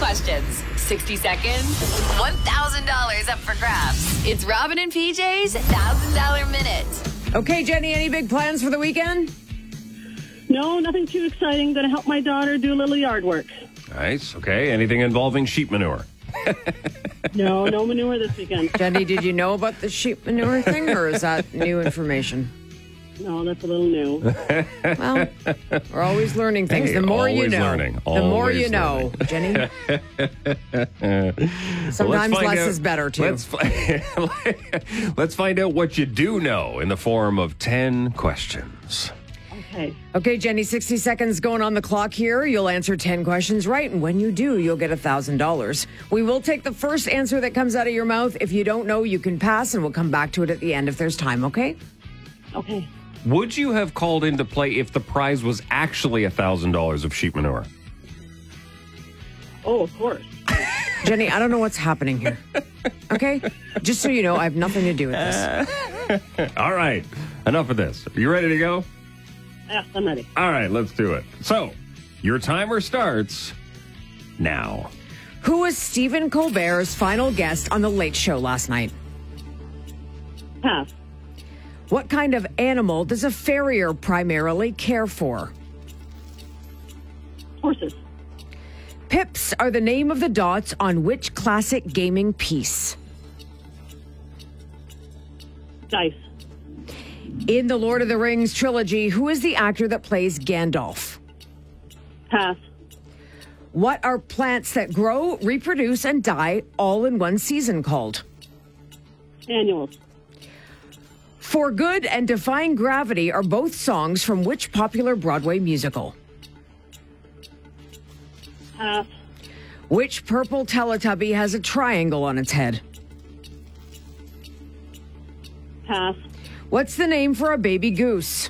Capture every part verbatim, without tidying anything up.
questions, sixty seconds, one thousand dollars up for grabs. It's Robin and P J's one thousand dollars Minute. Okay, Jenny, any big plans for the weekend? No, nothing too exciting. Going to help my daughter do a little yard work. Nice. Okay. Anything involving sheep manure? No, no manure this weekend. Jenny, did you know about the sheep manure thing, or is that new information? No, that's a little new. Well, we're always learning things. Hey, the more you always know, learning. the more Always you know, Jenny. Sometimes Well, less out, is better, too. Let's, let's find out what you do know in the form of ten questions. Okay. Okay, Jenny, sixty seconds going on the clock here. You'll answer ten questions right, and when you do, you'll get one thousand dollars. We will take the first answer that comes out of your mouth. If you don't know, you can pass, and we'll come back to it at the end if there's time, okay? Okay. Would you have called into play if the prize was actually one thousand dollars of sheep manure? Oh, of course. Jenny, I don't know what's happening here. Okay? Just so you know, I have nothing to do with this. All right. Enough of this. Are you ready to go? Yes, I'm ready. All right, let's do it. So, your timer starts now. Who was Stephen Colbert's final guest on The Late Show last night? Pass. What kind of animal does a farrier primarily care for? Horses. Pips are the name of the dots on which classic gaming piece? Dice. In the Lord of the Rings trilogy, who is the actor that plays Gandalf? Pass. What are plants that grow, reproduce, and die all in one season called? Annuals. For Good and Defying Gravity are both songs from which popular Broadway musical? Pass. Which purple Teletubby has a triangle on its head? Pass. What's the name for a baby goose?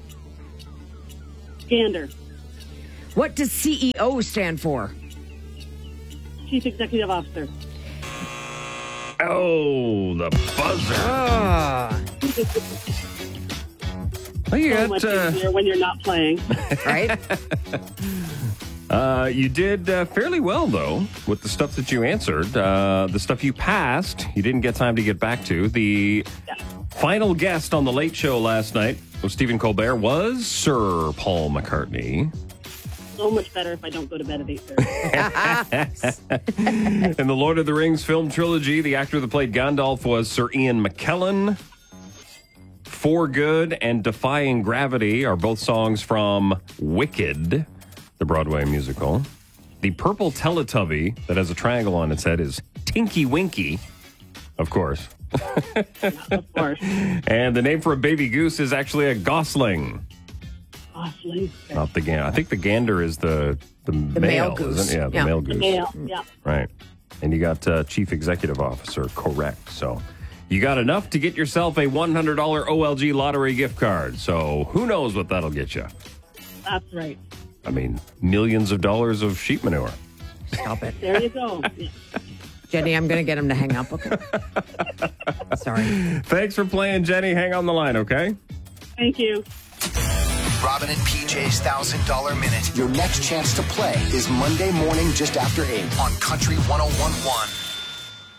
Gander. What does C E O stand for? Chief Executive Officer. Oh, the buzzer. Ah, Well, you So got, much uh, easier when you're not playing. right? uh, you did uh, fairly well, though, with the stuff that you answered. Uh, the stuff you passed, you didn't get time to get back to. The Yeah. final guest on The Late Show last night with Stephen Colbert was Sir Paul McCartney. So much better if I don't go to bed at eight thirty. In the Lord of the Rings film trilogy, the actor that played Gandalf was Sir Ian McKellen. For Good and Defying Gravity are both songs from Wicked, the Broadway musical. The purple Teletubby that has a triangle on its head is Tinky Winky, of course. Of course. And the name for a baby goose is actually a gosling. Gosling. Not the gander. I think the gander is the the, The male, male goose. isn't it? Yeah, the Yeah. male The goose. male. Yeah. Right. And you got uh, Chief Executive Officer correct. So you got enough to get yourself a one hundred dollars O L G lottery gift card. So who knows what that'll get you? That's right. I mean, millions of dollars of sheep manure. Stop it. There you go. Yeah. Jenny, I'm going to get him to hang up, okay? Sorry. Thanks for playing, Jenny. Hang on the line, okay? Thank you. Robin and P J's one thousand dollars Minute. Your next chance to play is Monday morning just after eight on Country one oh one point one.